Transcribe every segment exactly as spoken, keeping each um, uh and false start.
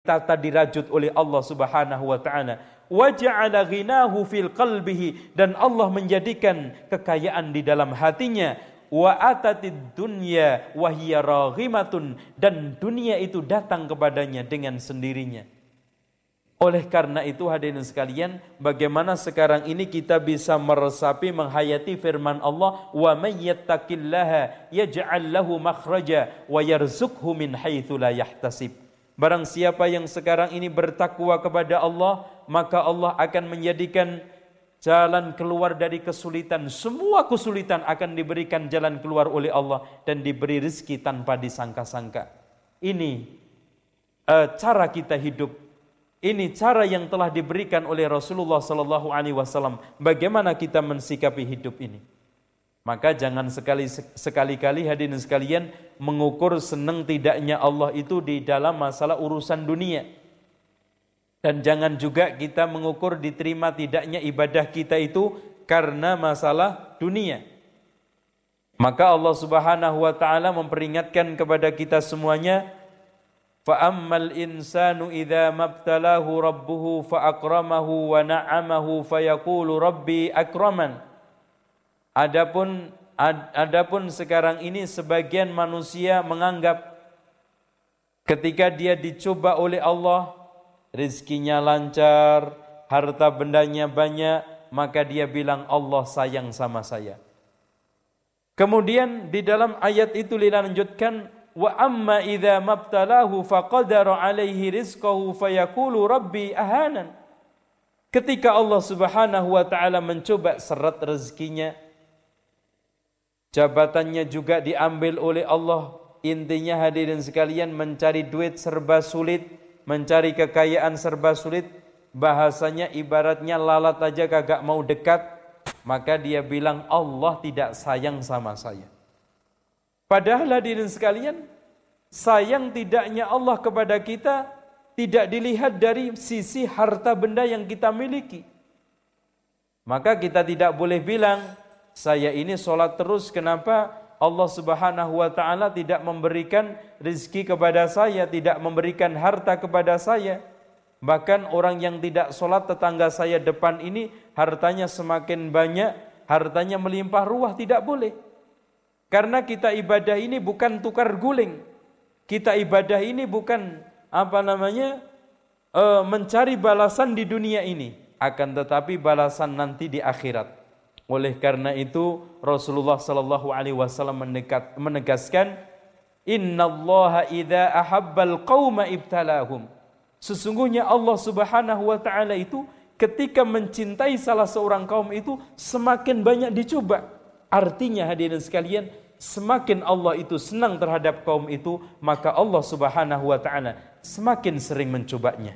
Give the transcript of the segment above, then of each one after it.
ditata dirajut oleh Allah Subhanahu wa taala. Wa ja'ala ghinahu fil qalbihi, dan Allah menjadikan kekayaan di dalam hatinya. Wa atatid dunya wa hiya raghimatun, dan dunia itu datang kepadanya dengan sendirinya. Oleh karena itu hadirin sekalian, bagaimana sekarang ini kita bisa meresapi, menghayati firman Allah, wa may yattaqillaha yaj'al lahu makhraja wa yarzuqhu min haitsu la yahtasib. Barang siapa yang sekarang ini bertakwa kepada Allah, maka Allah akan menjadikan jalan keluar dari kesulitan. Semua kesulitan akan diberikan jalan keluar oleh Allah dan diberi rezeki tanpa disangka-sangka. Ini uh, cara kita hidup. Ini cara yang telah diberikan oleh Rasulullah sallallahu alaihi wasallam. Bagaimana kita mensikapi hidup ini? Maka jangan sekali sekali-kali hadirin sekalian mengukur senang tidaknya Allah itu di dalam masalah urusan dunia. Dan jangan juga kita mengukur diterima tidaknya ibadah kita itu karena masalah dunia. Maka Allah Subhanahu wa taala memperingatkan kepada kita semuanya, فَأَمَّا الْإِنسَانُ إِذَا مَبْتَلَاهُ رَبُّهُ فَأَكْرَمَهُ وَنَعَمَهُ فَيَقُولُ رَبِّي أَكْرَمَنِ. Adapun ad, adapun sekarang ini sebagian manusia menganggap ketika dia dicoba oleh Allah, rezekinya lancar, harta bendanya banyak, maka dia bilang Allah sayang sama saya. Kemudian di dalam ayat itu dilanjutkan, wa amma idza mabtalahu faqadara alaihi rizqahu fayaqulu rabbi ahanan. Ketika Allah Subhanahu wa taala mencoba seret rezekinya, jabatannya juga diambil oleh Allah. Intinya hadirin sekalian, mencari duit serba sulit, mencari kekayaan serba sulit, bahasanya ibaratnya lalat aja kagak mau dekat, maka dia bilang Allah tidak sayang sama saya. Padahal hadirin sekalian, sayang tidaknya Allah kepada kita tidak dilihat dari sisi harta benda yang kita miliki. Maka kita tidak boleh bilang, saya ini sholat terus, kenapa Allah Subhanahu wa taala tidak memberikan rezeki kepada saya, tidak memberikan harta kepada saya. Bahkan orang yang tidak sholat tetangga saya depan ini hartanya semakin banyak, hartanya melimpah ruah, tidak boleh. Karena kita ibadah ini bukan tukar guling. Kita ibadah ini bukan apa namanya e, mencari balasan di dunia ini, akan tetapi balasan nanti di akhirat. Oleh karena itu Rasulullah sallallahu alaihi wasallam menegaskan, innallaha idza ahabbal qauma ibtalahum. Sesungguhnya Allah Subhanahu wa taala itu ketika mencintai salah seorang kaum itu semakin banyak dicoba. Artinya hadirin sekalian, semakin Allah itu senang terhadap kaum itu, maka Allah Subhanahu wa taala semakin sering mencobanya.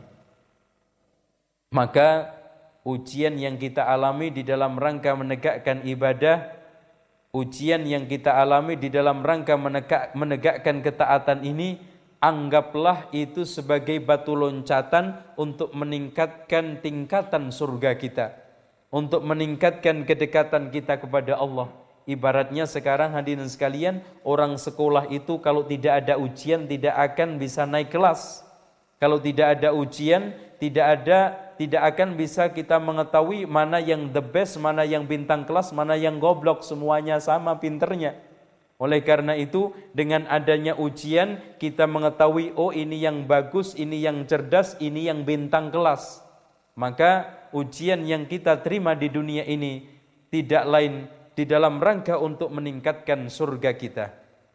Maka ujian yang kita alami di dalam rangka menegakkan ibadah, ujian yang kita alami di dalam rangka menegak, menegakkan ketaatan ini, anggaplah itu sebagai batu loncatan untuk meningkatkan tingkatan surga kita, untuk meningkatkan kedekatan kita kepada Allah. Ibaratnya sekarang hadirin sekalian, orang sekolah itu kalau tidak ada ujian tidak akan bisa naik kelas. Kalau tidak ada ujian, tidak ada tidak akan bisa kita mengetahui mana yang the best, mana yang bintang kelas, mana yang goblok, semuanya sama pinternya. Oleh karena itu, dengan adanya ujian kita mengetahui, oh ini yang bagus, ini yang cerdas, ini yang bintang kelas. Maka ujian yang kita terima di dunia ini tidak lain di dalam rangka untuk meningkatkan surga kita.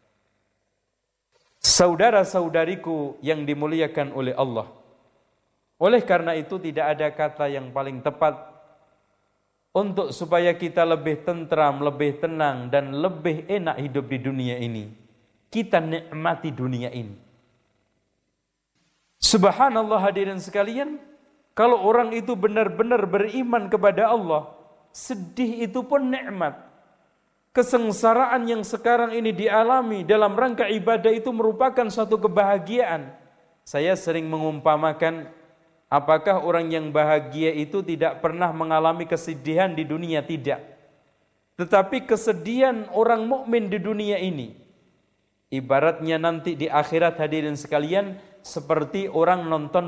Saudara-saudariku yang dimuliakan oleh Allah, oleh karena itu tidak ada kata yang paling tepat untuk supaya kita lebih tentram, lebih tenang dan lebih enak hidup di dunia ini. Kita nikmati dunia ini. Subhanallah hadirin sekalian, kalau orang itu benar-benar beriman kepada Allah, sedih itu pun nikmat. Kesengsaraan yang sekarang ini dialami dalam rangka ibadah itu merupakan suatu kebahagiaan. Saya sering mengumpamakan, apakah orang yang bahagia itu tidak pernah mengalami kesedihan di dunia? Tidak. Tetapi kesedihan orang mukmin di dunia ini, ibaratnya nanti di akhirat hadirin sekalian, seperti orang nonton